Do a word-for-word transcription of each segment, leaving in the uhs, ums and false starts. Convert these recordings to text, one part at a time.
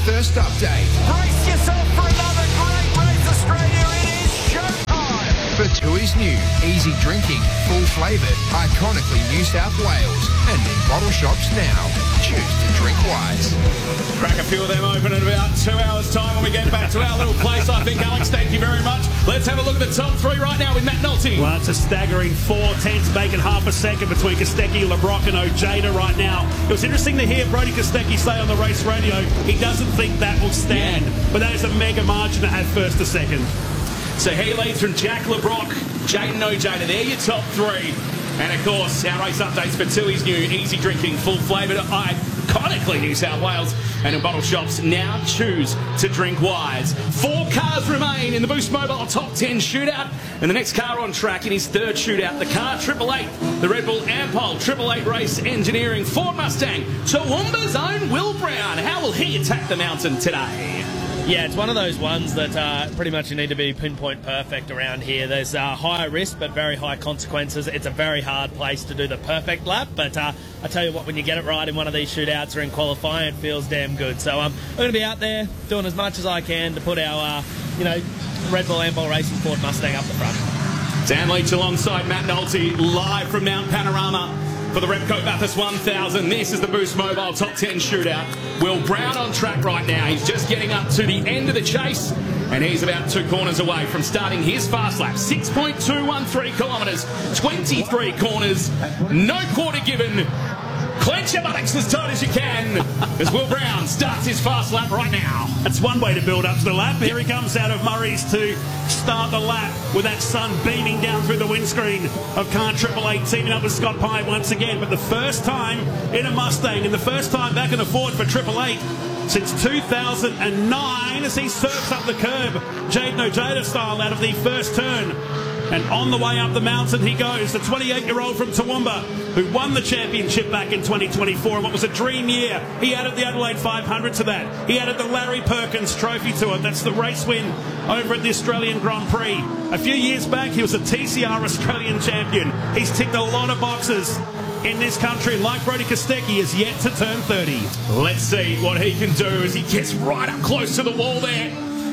first update. Brace yourself for another great race, Australia. It is showtime. For Tui's new, easy drinking, full-flavoured, iconically New South Wales. And in bottle shops now. Choose to drink wise. Crack a few of them open in about two hours' time when we get back to our little place, I think. Alex, thank you very much. Let's have a look at the top three right now with Matt Nolte. Well, it's a staggering four tenths, making half a second between Kostecki, LeBrock and Ojeda right now. It was interesting to hear Brody Kostecki say on the race radio he doesn't think that will stand. Yeah. But that is a mega margin to have first to second. So he leads from Jack LeBrock, Jaden Ojeda. They're your top three. And of course, our race updates for Tui's new easy drinking, full flavoured, iconically New South Wales. And in bottle shops, now choose to drink wise. Four cars remain in the Boost Mobile Top ten shootout. And the next car on track in his third shootout, the car Triple Eight, the Red Bull Ampol Triple Eight Race Engineering Ford Mustang, Toowoomba's own Will Brown. How will he attack the mountain today? Yeah, it's one of those ones that uh, pretty much you need to be pinpoint perfect around here. There's uh, high risk but very high consequences. It's a very hard place to do the perfect lap, but uh, I tell you what, when you get it right in one of these shootouts or in qualifying, it feels damn good. So um, I'm going to be out there doing as much as I can to put our, uh, you know, Red Bull Ampol Racing Ford Mustang up the front. Dan Leach alongside Matt Nolte, live from Mount Panorama. For the Repco Bathurst one thousand, this is the Boost Mobile Top ten shootout. Will Brown on track right now. He's just getting up to the end of the chase, and he's about two corners away from starting his fast lap. six point two one three kilometres, twenty-three corners, no quarter given. Clench your buttocks as tight as you can as Will Brown starts his fast lap right now. That's one way to build up to the lap. Here he comes out of Murray's to start the lap with that sun beaming down through the windscreen of car Triple Eight, teaming up with Scott Pye once again. But the first time in a Mustang and the first time back in a Ford for Triple Eight since two thousand nine as he surfs up the curb, Jaden Ojeda style out of the first turn. And on the way up the mountain he goes, the twenty-eight-year-old from Toowoomba, who won the championship back in twenty twenty-four and what was a dream year. He added the Adelaide five hundred to that. He added the Larry Perkins Trophy to it. That's the race win over at the Australian Grand Prix. A few years back, he was a T C R Australian champion. He's ticked a lot of boxes in this country. Like Brody Kostecki, is yet to turn thirty. Let's see what he can do as he gets right up close to the wall there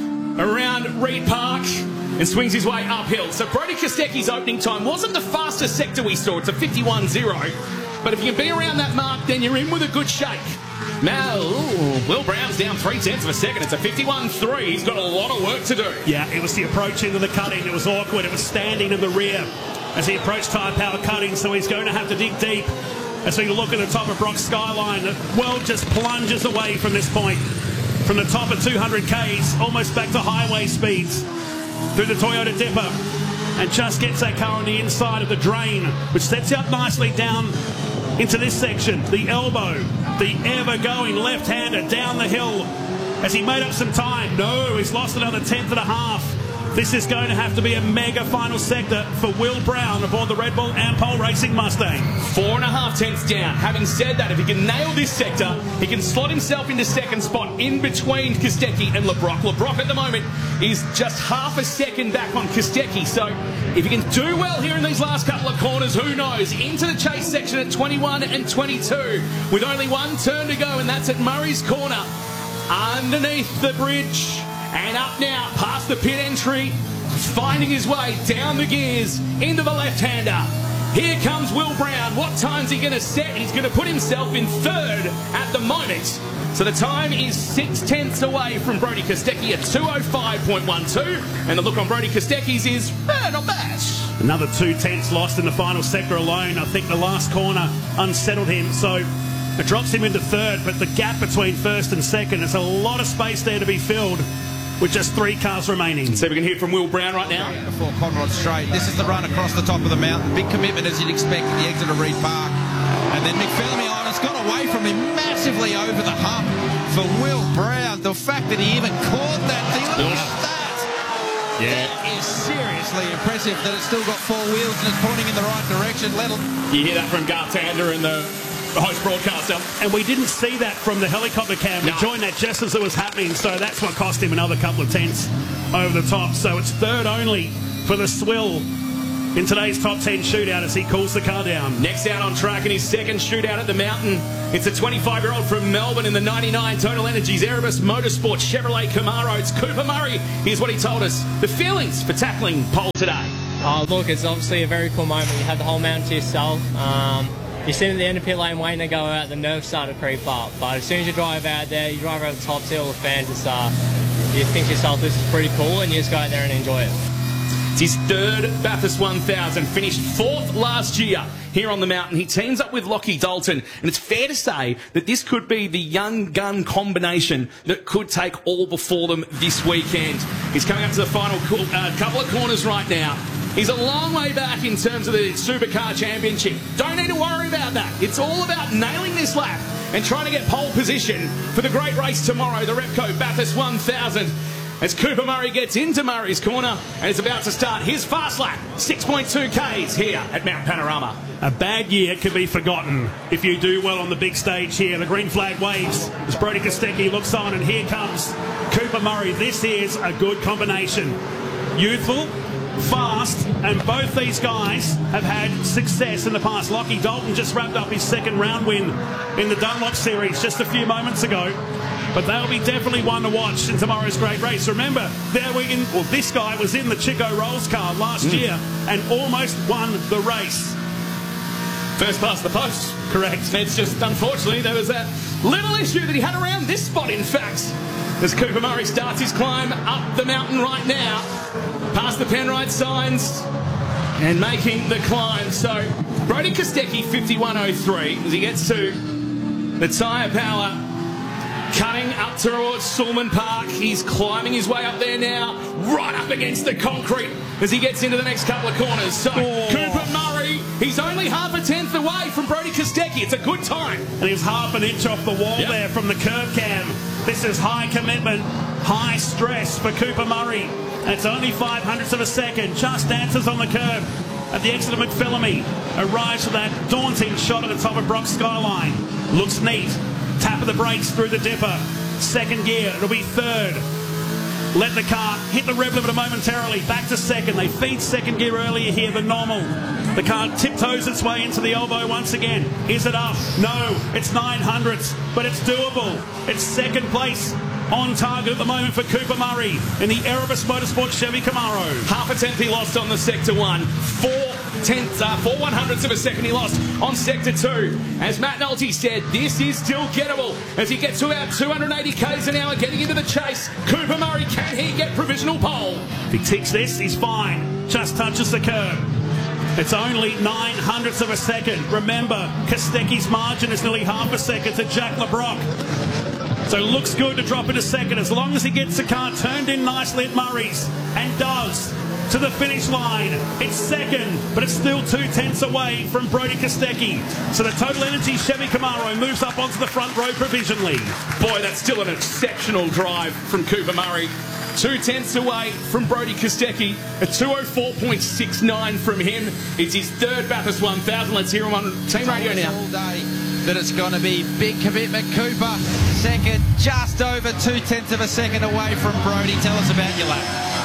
around Reed Park and swings his way uphill. So Brody Kostecki's opening time wasn't the fastest sector we saw. It's a fifty-one zero. But if you can be around that mark, then you're in with a good shake. Now, ooh, Will Brown's down three tenths of a second. It's a fifty-one three. He's got a lot of work to do. Yeah, it was the approach into the cutting. It was awkward. It was standing in the rear as he approached tyre power cutting. So he's going to have to dig deep as we look at the top of Brock's Skyline. The world just plunges away from this point. From the top of two hundred Ks, almost back to highway speeds. Through the Toyota Dipper, and just gets that car on the inside of the drain, which sets you up nicely down into this section. The elbow, the ever-going left-hander down the hill. Has he made up some time? No, he's lost another tenth and a half. This is going to have to be a mega final sector for Will Brown aboard the Red Bull Ampol Racing Mustang. Four and a half tenths down. Having said that, if he can nail this sector, he can slot himself into second spot in between Kostecki and LeBrock. LeBrock at the moment is just half a second back on Kostecki. So if he can do well here in these last couple of corners, who knows? Into the chase section at twenty-one and twenty-two with only one turn to go, and that's at Murray's Corner. Underneath the bridge. And up now, past the pit entry, finding his way down the gears into the left-hander. Here comes Will Brown. What time's he going to set? He's going to put himself in third at the moment. So the time is six tenths away from Brody Kostecki at two oh five point one two. And the look on Brody Kostecki's is, eh, not bad. Another two tenths lost in the final sector alone. I think the last corner unsettled him. So it drops him into third, but the gap between first and second, there's a lot of space there to be filled with just three cars remaining. So we can hear from Will Brown right now. Before Conrod Straight. This is the run across the top of the mountain. Big commitment as you'd expect at the exit of Reed Park. And then McPhillamy on. It's gone away from him massively over the hump for Will Brown. The fact that he even caught that thing. Look at that. Yeah. That is seriously impressive that it's still got four wheels and it's pointing in the right direction. Let You hear that from Garth Tander and the host broadcaster. And we didn't see that from the helicopter cam. We No. joined that just as it was happening, so that's what cost him another couple of tenths over the top. So it's third only for the Swill in today's top ten shootout as he cools the car down. Next out on track in his second shootout at the Mountain, it's a twenty-five-year-old from Melbourne in the ninety-nine Total Energies Erebus Motorsport Chevrolet Camaro. It's Cooper Murray. Here's what he told us. The feelings for tackling pole today. Oh, look, it's obviously a very cool moment. You have the whole mountain to yourself. Um, you're sitting at the end of pit lane waiting to go out, the nerves start to creep up. But as soon as you drive out there, you drive over the top, see all the fans, it's, uh, you think to yourself, this is pretty cool, and you just go out there and enjoy it. It's his third Bathurst one thousand, finished fourth last year here on the Mountain. He teams up with Lockie Dalton, and it's fair to say that this could be the young gun combination that could take all before them this weekend. He's coming up to the final co- uh, couple of corners right now. He's a long way back in terms of the Supercar Championship. Don't need to worry about that. It's all about nailing this lap and trying to get pole position for the great race tomorrow, the Repco Bathurst one thousand. As Cooper Murray gets into Murray's corner and is about to start his fast lap, six point two kays here at Mount Panorama. A bad year can be forgotten if you do well on the big stage here. The green flag waves as Brody Kostecki looks on, and here comes Cooper Murray. This is a good combination. Youthful, fast, and both these guys have had success in the past. Lockie Dalton just wrapped up his second round win in the Dunlop Series just a few moments ago. But they'll be definitely one to watch in tomorrow's great race. Remember, there we in, well, this guy was in the Chico Rolls car last mm. year and almost won the race. First past the post. Correct. It's just, unfortunately, there was that little issue that he had around this spot, in fact. As Cooper Murray starts his climb up the mountain right now, past the Penrite signs, and making the climb. So, Brody Kostecki, fifty-one oh three, as he gets to the tyre power, cutting up towards Sulman Park. He's climbing his way up there now, right up against the concrete as he gets into the next couple of corners. So, oh. Cooper Murray, he's only half a tenth away from Brody Kostecki. It's a good time. And he's half an inch off the wall yep. there from the curb cam. This is high commitment, high stress for Cooper Murray. It's only five hundredths of a second. Just dances on the curb at the exit of McPhillamy. Arrives for that daunting shot at the top of Brock Skyline. Looks neat. Tap of the brakes through the dipper. Second gear, it'll be third. Let the car hit the rev limiter momentarily. Back to second. They feed second gear earlier here than normal. The car tiptoes its way into the elbow once again. Is it up? No. It's nine hundredths, but it's doable. It's second place on target at the moment for Cooper Murray in the Erebus Motorsport Chevy Camaro. Half a tenth he lost on the sector one. Four tenths, uh, four one hundredths of a second he lost on sector two. As Matt Nolte said, this is still gettable as he gets to about two hundred eighty kays an hour getting into the chase. Cooper Murray, can he get provisional pole? If he ticks this, he's fine. Just touches the curb. It's only nine hundredths of a second. Remember, Kostecki's margin is nearly half a second to Jack LeBrock. So looks good to drop into second as long as he gets the car turned in nicely at Murray's, and does, to the finish line. It's second, but it's still two tenths away from Brody Kostecki. So the Total Energy Chevy Camaro moves up onto the front row provisionally. Boy, that's still an exceptional drive from Cooper Murray. Two tenths away from Brody Kostecki, a two oh four point six nine from him. It's his third Bathurst one thousand. Let's hear him on Team Radio now. All day that it's going to be big commitment. Cooper, second, just over two tenths of a second away from Brody. Tell us about your lap.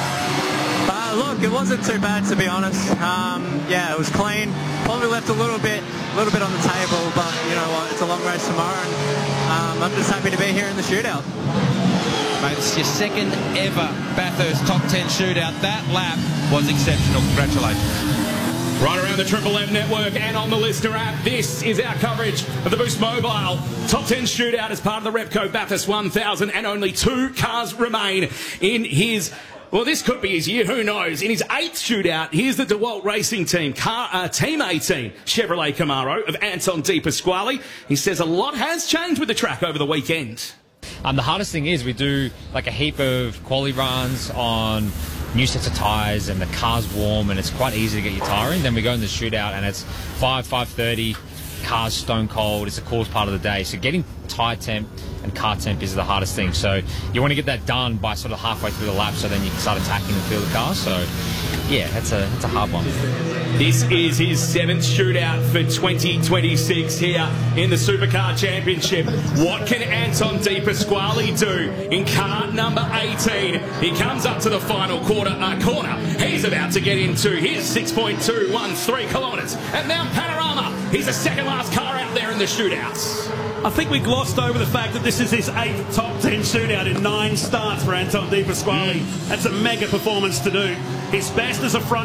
Uh, look, it wasn't too bad, to be honest. Um, yeah, it was clean. Probably left a little bit, a little bit on the table, but you know what? It's a long race tomorrow, and um, I'm just happy to be here in the shootout. Mate, it's your second ever Bathurst top ten shootout. That lap was exceptional. Congratulations. Right around the Triple M network and on the Listener app, this is our coverage of the Boost Mobile Top ten Shootout as part of the Repco Bathurst one thousand, and only two cars remain in his, well, this could be his year, who knows. In his eighth shootout, here's the DeWalt Racing Team, car, uh, Team eighteen Chevrolet Camaro of Anton De Pasquale. He says a lot has changed with the track over the weekend. Um, the hardest thing is we do like a heap of quali runs on new sets of tyres, and the car's warm and it's quite easy to get your tyre in. Then we go in the shootout and it's five, five thirty, car's stone cold. It's the coolest part of the day. So getting tyre temp and car temp is the hardest thing. So you want to get that done by sort of halfway through the lap, so then you can start attacking and feel the car. So yeah, that's a that's a hard one. This is his seventh shootout for twenty twenty-six here in the Supercar Championship. What can Anton De Pasquale do in car number eighteen? He comes up to the final quarter uh, corner. He's about to get into his six point two one three kilometres at Mount Panorama. He's the second last car out there in the shootouts. I think we glossed over the fact that this is his eighth top ten shootout in nine starts for Anton De Pasquale. Mm. That's a mega performance to do. His best as a front